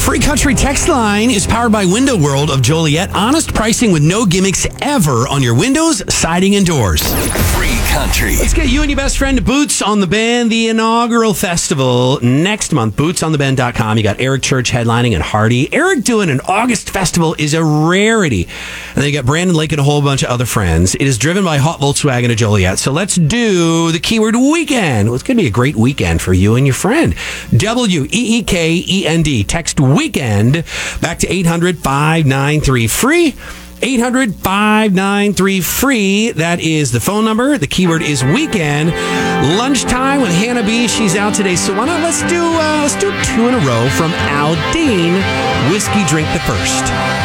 Free Country text line is powered by Window World of Joliet. Honest pricing with no gimmicks ever on your windows, siding, and doors. Free Country. Let's get you and your best friend Boots on the Bend, the inaugural festival next month. BootsOnTheBend.com. You got Eric Church headlining and Hardy. Eric doing an August festival is a rarity. And then you got Brandon Lake and a whole bunch of other friends. It is driven by Hot Volkswagen of Joliet. So let's do the keyword weekend. Well, it's going to be a great weekend for you and your friend. WEEKEND. Text weekend back to 800-593-FREE. 800-593-FREE. That is the phone number. The keyword is weekend. Lunchtime with Hannah B. She's out today. So why not let's do two in a row from Aldine. Whiskey Drink the First.